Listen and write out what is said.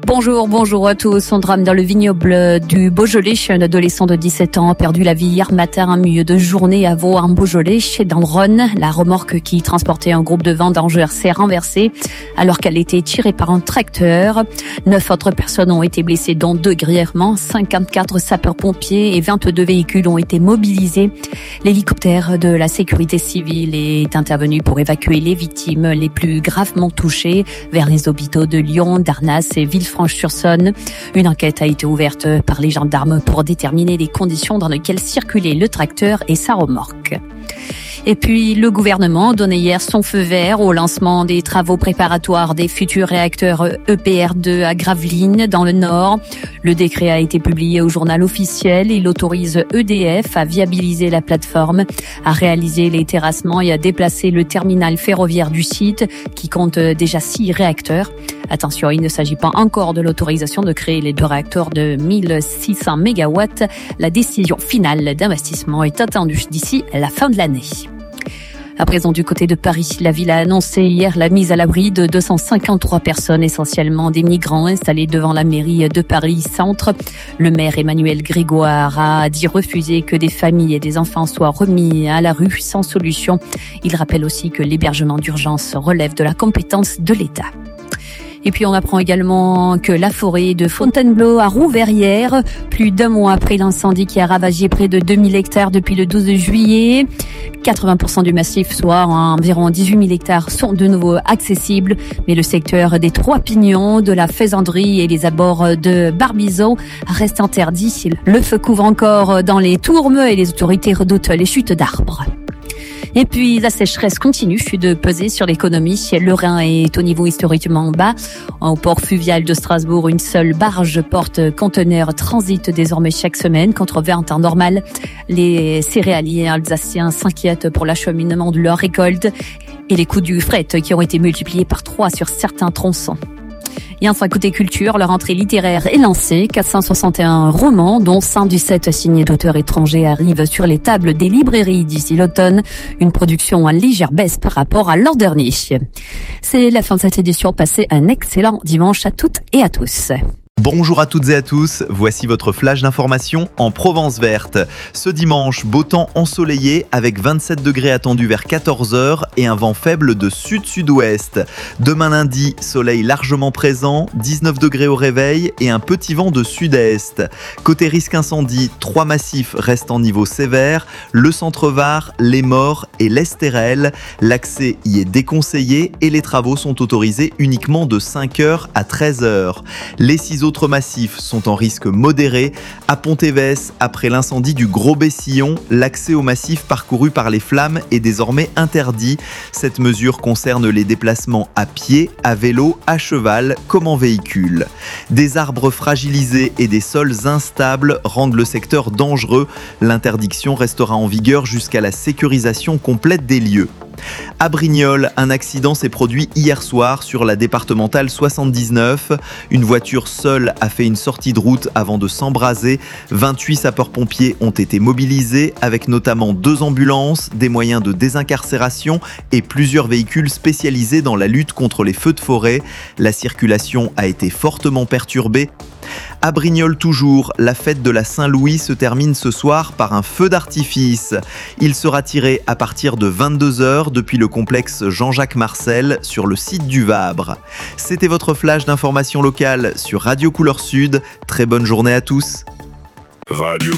Bonjour à tous. Un drame dans le vignoble du Beaujolais. Un adolescent de 17 ans a perdu la vie hier matin en milieu de journée à Vaux en Beaujolais, dans le Rhône. La remorque qui transportait un groupe de vendangeurs s'est renversée alors qu'elle était tirée par un tracteur. 9 autres personnes ont été blessées, dont 2 grièvement. 54 sapeurs-pompiers et 22 véhicules ont été mobilisés. L'hélicoptère de la sécurité civile est intervenu pour évacuer les victimes les plus gravement touchées vers les hôpitaux de Lyon, d'Arnas et Villefranche-sur-Saône. Une enquête a été ouverte par les gendarmes pour déterminer les conditions dans lesquelles circulait le tracteur et sa remorque. Et puis, le gouvernement donnait hier son feu vert au lancement des travaux préparatoires des futurs réacteurs EPR2 à Gravelines, dans le Nord. Le décret a été publié au journal officiel. Il autorise EDF à viabiliser la plateforme, à réaliser les terrassements et à déplacer le terminal ferroviaire du site, qui compte déjà 6 réacteurs. Attention, il ne s'agit pas encore de l'autorisation de créer les 2 réacteurs de 1600 MW. La décision finale d'investissement est attendue d'ici la fin de l'année. À présent, du côté de Paris, la ville a annoncé hier la mise à l'abri de 253 personnes, essentiellement des migrants installés devant la mairie de Paris-Centre. Le maire Emmanuel Grégoire a dit refuser que des familles et des enfants soient remis à la rue sans solution. Il rappelle aussi que l'hébergement d'urgence relève de la compétence de l'État. Et puis on apprend également que la forêt de Fontainebleau a rouvert hier, plus d'1 mois après l'incendie qui a ravagé près de 2000 hectares depuis le 12 juillet. 80% du massif, soit environ 18 000 hectares, sont de nouveau accessibles. Mais le secteur des Trois Pignons, de la Faisanderie et les abords de Barbizon reste interdit. Le feu couvre encore dans les tourmes et les autorités redoutent les chutes d'arbres. Et puis, la sécheresse continue de peser sur l'économie. Le Rhin est au niveau historiquement bas. Au port fluvial de Strasbourg, une seule barge porte-conteneur transite désormais chaque semaine contre 20 en temps normal. Les céréaliers alsaciens s'inquiètent pour l'acheminement de leur récolte et les coûts du fret qui ont été multipliés par 3 sur certains tronçons. Et enfin, côté culture, la rentrée littéraire est lancée. 461 romans, dont 117 signés d'auteurs étrangers, arrivent sur les tables des librairies d'ici l'automne. Une production en légère baisse par rapport à l'an dernier. C'est la fin de cette édition. Passez un excellent dimanche à toutes et à tous. Bonjour à toutes et à tous, voici votre flash d'information en Provence verte. Ce dimanche, beau temps ensoleillé avec 27 degrés attendus vers 14h et un vent faible de sud-sud-ouest. Demain lundi, soleil largement présent, 19 degrés au réveil et un petit vent de sud-est. Côté risque incendie, 3 massifs restent en niveau sévère, le centre-Var, les Maures et l'Estérel. L'accès y est déconseillé et les travaux sont autorisés uniquement de 5h à 13h. Les 6 autres massifs sont en risque modéré. À Pontévès, après l'incendie du Gros Bessillon, l'accès au massif parcouru par les flammes est désormais interdit. Cette mesure concerne les déplacements à pied, à vélo, à cheval comme en véhicule. Des arbres fragilisés et des sols instables rendent le secteur dangereux. L'interdiction restera en vigueur jusqu'à la sécurisation complète des lieux. À Brignoles, un accident s'est produit hier soir sur la départementale 79. Une voiture seule a fait une sortie de route avant de s'embraser. 28 sapeurs-pompiers ont été mobilisés avec notamment 2 ambulances, des moyens de désincarcération et plusieurs véhicules spécialisés dans la lutte contre les feux de forêt. La circulation a été fortement perturbée. À Brignoles toujours, la fête de la Saint-Louis se termine ce soir par un feu d'artifice. Il sera tiré à partir de 22h depuis le complexe Jean-Jacques Marcel sur le site du Vabre. C'était votre flash d'information locale sur Radio Couleur Sud. Très bonne journée à tous. Radio